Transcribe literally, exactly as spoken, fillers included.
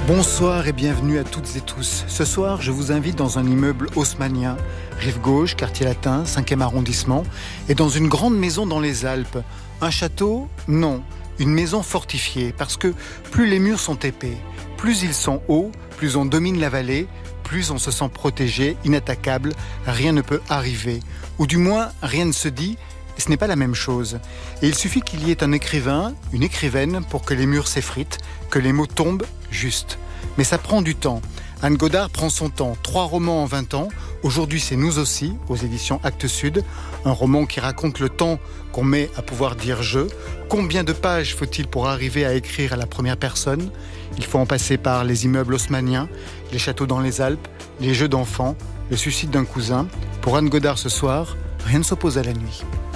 Bonsoir et bienvenue à toutes et tous. Ce soir, je vous invite dans un immeuble haussmannien, rive gauche, quartier latin, cinquième arrondissement, et dans une grande maison dans les Alpes. Un château ? Non, une maison fortifiée, parce que plus les murs sont épais, plus ils sont hauts, plus on domine la vallée, plus on se sent protégé, inattaquable, rien ne peut arriver. Ou du moins, rien ne se dit, et ce n'est pas la même chose. Et il suffit qu'il y ait un écrivain, une écrivaine, pour que les murs s'effritent, que les mots tombent juste. Mais ça prend du temps. Anne Godard prend son temps. Trois romans en vingt ans. Aujourd'hui, c'est Nous aussi, aux éditions Actes Sud. Un roman qui raconte le temps qu'on met à pouvoir dire « je ». Combien de pages faut-il pour arriver à écrire à la première personne ? Il faut en passer par les immeubles haussmanniens, les châteaux dans les Alpes, les jeux d'enfants, le suicide d'un cousin. Pour Anne Godard ce soir, rien ne s'oppose à la nuit.